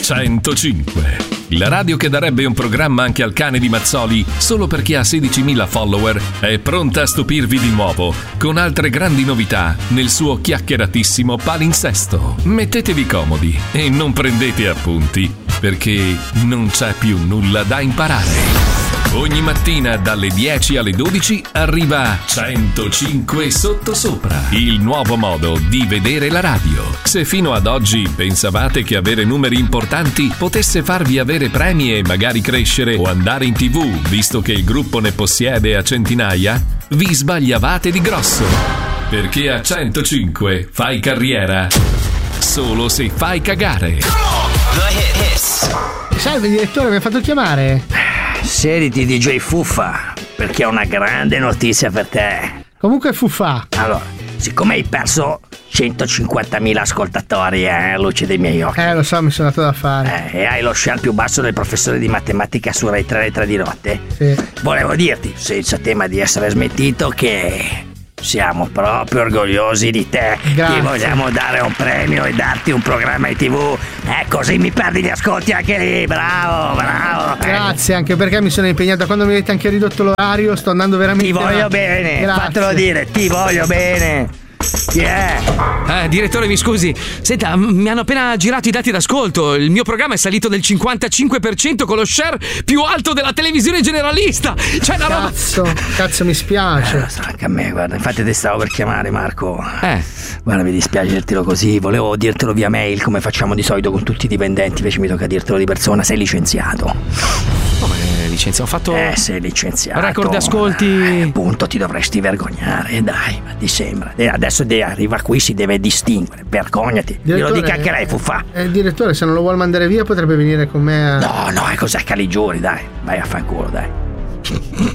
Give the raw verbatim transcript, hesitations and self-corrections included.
centocinque, la radio che darebbe un programma anche al cane di Mazzoli solo perché ha sedicimila follower, è pronta a stupirvi di nuovo con altre grandi novità nel suo chiacchieratissimo palinsesto. Mettetevi comodi e non prendete appunti, perché non c'è più nulla da imparare. Ogni mattina dalle dieci alle dodici arriva centocinque Sottosopra, il nuovo modo di vedere la radio. Se fino ad oggi pensavate che avere numeri importanti potesse farvi avere premi e magari crescere o andare in tivù, visto che il gruppo ne possiede a centinaia, vi sbagliavate di grosso. Perché a centocinque fai carriera solo se fai cagare. Salve direttore, mi ha fatto chiamare? Sediti D J Fuffa, perché ho una grande notizia per te. Comunque Fuffa. Allora, siccome hai perso centocinquantamila ascoltatori, eh, luce dei miei occhi. Eh, lo so, mi sono dato da fare. Eh, e hai lo share più basso del professore di matematica su Rai tre alle tre di notte. Sì. Volevo dirti, senza tema di essere smentito, che siamo proprio orgogliosi di te. Grazie. Ti vogliamo dare un premio e darti un programma in tivù. Eh, così mi perdi gli ascolti anche lì. Bravo, bravo. Grazie, anche perché mi sono impegnato. Quando mi avete anche ridotto l'orario, sto andando veramente. Ti voglio bene. Grazie. Fatelo dire, ti voglio bene. Yeah. Eh, direttore, mi scusi. Senta, mi hanno appena girato i dati d'ascolto. Il mio programma è salito del cinquantacinque per cento con lo share più alto della televisione generalista. Cioè, una roba. Cazzo, cazzo, mi spiace. Eh, anche a me, guarda. Infatti ti stavo per chiamare, Marco. Eh. Guarda, mi dispiace dirtelo così. Volevo dirtelo via mail, come facciamo di solito con tutti i dipendenti. Invece mi tocca dirtelo di persona. Sei licenziato. Come licenziato? Ho fatto. Eh, sei licenziato. Record di ascolti. Eh, appunto, ti dovresti vergognare. Dai, ma ti sembra. E adesso de- arriva qui, si deve distinguere. Vergognati. Glielo dica anche lei, Fuffa. Eh, direttore, se non lo vuol mandare via potrebbe venire con me a... No, no, è cos'è Caligiuri, dai. Vai a fanculo, dai.